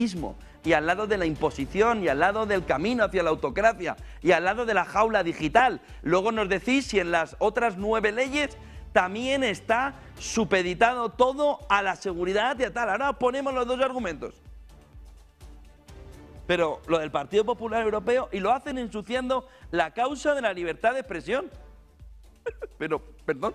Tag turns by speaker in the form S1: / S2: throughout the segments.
S1: y al lado de la imposición y al lado del camino hacia la autocracia y al lado de la jaula digital. Luego nos decís si en las otras 9 leyes también está supeditado todo a la seguridad y a tal. Ahora ponemos los dos argumentos. Pero lo del Partido Popular Europeo, y lo hacen ensuciando la causa de la libertad de expresión. Pero, perdón.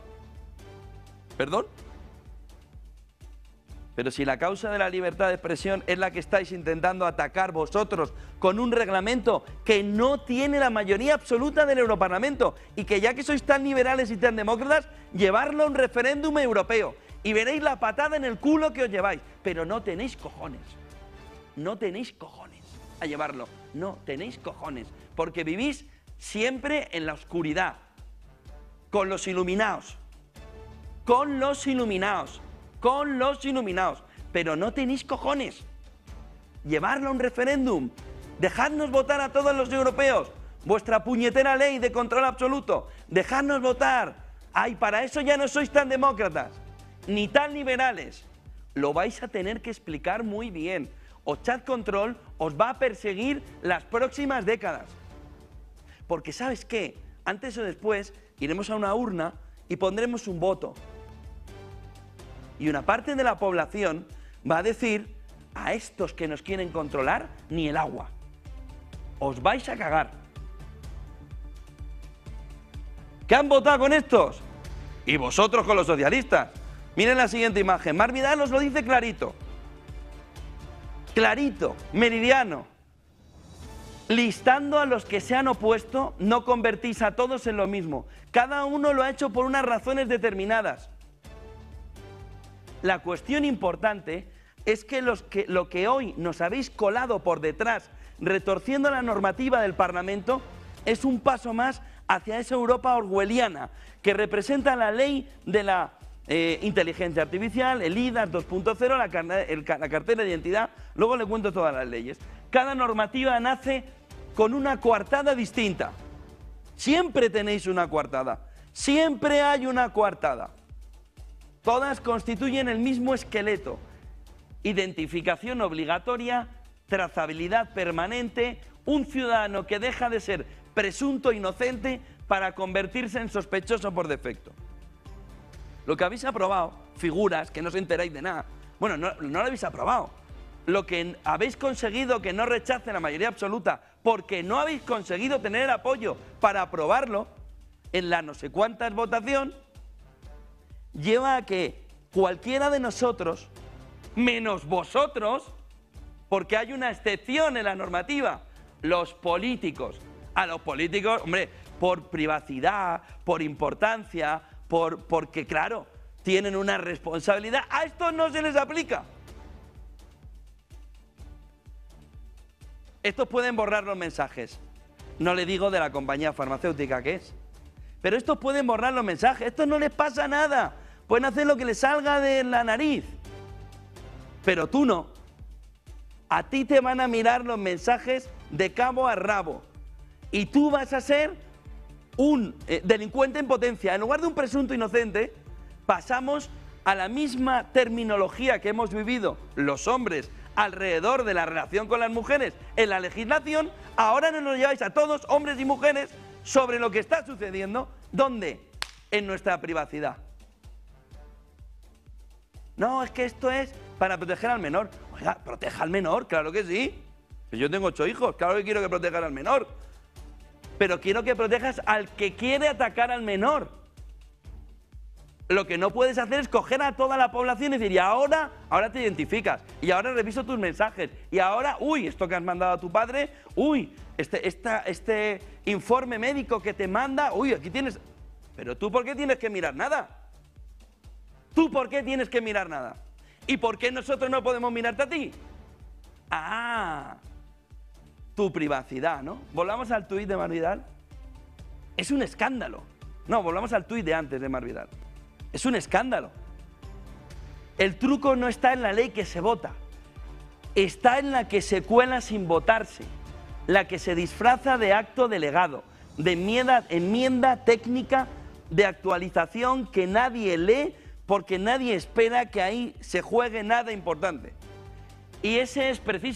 S1: Pero si la causa de la libertad de expresión es la que estáis intentando atacar vosotros con un reglamento que no tiene la mayoría absoluta del Europarlamento y que ya que sois tan liberales y tan demócratas, llevarlo a un referéndum europeo y veréis la patada en el culo que os lleváis. Pero no tenéis cojones. No tenéis cojones a llevarlo. No tenéis cojones. Porque vivís siempre en la oscuridad. Con los iluminados. Con los iluminados. Con los iluminados, pero no tenéis cojones. Llevarlo a un referéndum, dejadnos votar a todos los europeos, vuestra puñetera ley de control absoluto, dejadnos votar. Ay, para eso ya no sois tan demócratas, ni tan liberales. Lo vais a tener que explicar muy bien, o Chat Control os va a perseguir las próximas décadas. Porque ¿sabes qué? Antes o después iremos a una urna y pondremos un voto. Y una parte de la población va a decir, a estos que nos quieren controlar, ni el agua. Os vais a cagar. ¿Qué han votado con estos? Y vosotros con los socialistas. Miren la siguiente imagen. Marc Vidal os lo dice clarito. Clarito, meridiano. Listando a los que se han opuesto, no convertís a todos en lo mismo. Cada uno lo ha hecho por unas razones determinadas. La cuestión importante es que lo que hoy nos habéis colado por detrás, retorciendo la normativa del Parlamento, es un paso más hacia esa Europa orwelliana que representa la ley de la inteligencia artificial, el IDAS 2.0, la cartera de identidad. Luego le cuento todas las leyes. Cada normativa nace con una coartada distinta. Siempre tenéis una coartada. Siempre hay una coartada. Todas constituyen el mismo esqueleto. Identificación obligatoria, trazabilidad permanente, un ciudadano que deja de ser presunto inocente para convertirse en sospechoso por defecto. Lo que habéis aprobado, figuras que no os enteráis de nada, bueno, no lo habéis aprobado. Lo que habéis conseguido que no rechace la mayoría absoluta porque no habéis conseguido tener el apoyo para aprobarlo en la no sé cuántas votación, lleva a que cualquiera de nosotros, menos vosotros, porque hay una excepción en la normativa, los políticos. A los políticos, hombre, por privacidad, por importancia, porque claro, tienen una responsabilidad, a estos no se les aplica. Estos pueden borrar los mensajes. No le digo de la compañía farmacéutica que es. Pero estos pueden borrar los mensajes, a estos no les pasa nada. Pueden hacer lo que les salga de la nariz. Pero tú no. A ti te van a mirar los mensajes de cabo a rabo. Y tú vas a ser un delincuente en potencia. En lugar de un presunto inocente, pasamos a la misma terminología que hemos vivido los hombres alrededor de la relación con las mujeres en la legislación. Ahora nos lo lleváis a todos, hombres y mujeres, sobre lo que está sucediendo. ¿Dónde? En nuestra privacidad. No, es que esto es para proteger al menor. Oiga, proteja al menor, claro que sí. Yo tengo 8 hijos, claro que quiero que protejas al menor. Pero quiero que protejas al que quiere atacar al menor. Lo que no puedes hacer es coger a toda la población y decir, y ahora te identificas, y ahora reviso tus mensajes, y ahora, uy, esto que has mandado a tu padre, uy, este informe médico que te manda, uy, aquí tienes... Pero tú, ¿por qué tienes que mirar nada? ¿Tú por qué tienes que mirar nada? ¿Y por qué nosotros no podemos mirarte a ti? Ah, tu privacidad, ¿no? Volvamos al tuit de Marc Vidal. Es un escándalo. No, volvamos al tuit de antes de Marc Vidal. Es un escándalo. El truco no está en la ley que se vota. Está en la que se cuela sin votarse. La que se disfraza de acto delegado, de enmienda técnica de actualización que nadie lee porque nadie espera que ahí se juegue nada importante. Y ese es precisamente